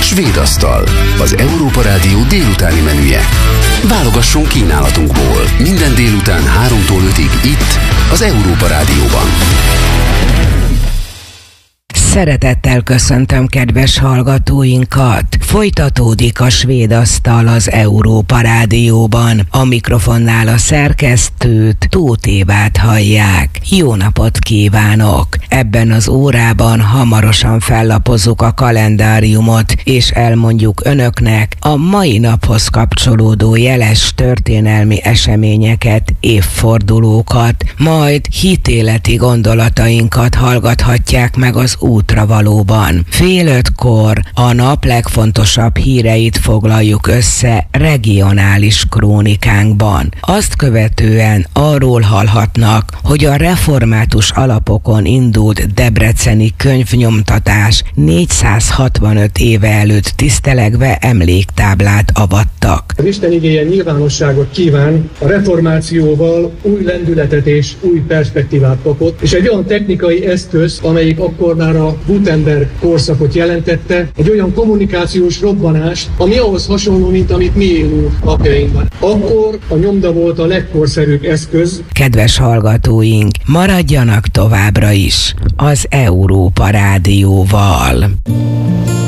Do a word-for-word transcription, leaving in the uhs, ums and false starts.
Svéd asztal, az Európa Rádió délutáni menüje. Válogasson kínálatunkból minden délután háromtól ötig itt, az Európa Rádióban. Szeretettel köszöntöm kedves hallgatóinkat! Folytatódik a Svéd asztal az Európa Rádióban. A mikrofonnál a szerkesztőt, Tóth Évát hallják. Jó napot kívánok! Ebben az órában hamarosan fellapozzuk a kalendáriumot, és elmondjuk önöknek a mai naphoz kapcsolódó jeles történelmi eseményeket, évfordulókat, majd hitéleti gondolatainkat hallgathatják meg az útravalóban. Fél ötkor a nap legfontosabb híreit foglaljuk össze regionális krónikánkban. Azt követően arról hallhatnak, hogy a református alapokon indult debreceni könyvnyomtatás négyszázhatvanöt éve előtt tisztelegve emléktáblát avattak. Az Isten igéje nyilvánosságot kíván, a reformációval új lendületet és új perspektívát kapott, és egy olyan technikai eszköz, amelyik akkor már a Gutenberg korszakot jelentette, egy olyan kommunikációs robbanást, ami ahhoz hasonló, mint amit mi élünk napjainkban. Akkor a nyomda volt a legkorszerűbb eszköz. Kedves hallgatóink, maradjanak továbbra is az Európa Rádióval.